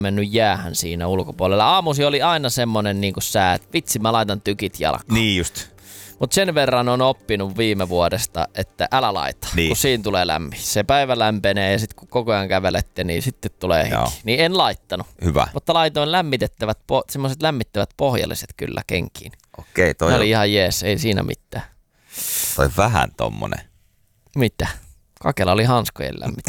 mennyt jäähän siinä ulkopuolella. Aamusi oli aina semmonen niinku sää, että vitsi mä laitan tykit jalkaan. Niin just. Mutta sen verran on oppinut viime vuodesta, että älä laita, kun siinä tulee lämmin. Se päivä lämpenee ja sitten kun koko ajan kävelette, niin sitten tulee hiki. Niin en laittanut. Hyvä. Mutta laitoin semmoiset lämmittävät pohjalliset kyllä kenkiin. Okei, toi ne oli ihan jees, ei siinä mitään. Toi vähän tommonen. Mitä? Kakela oli hanskojen lämmittävä.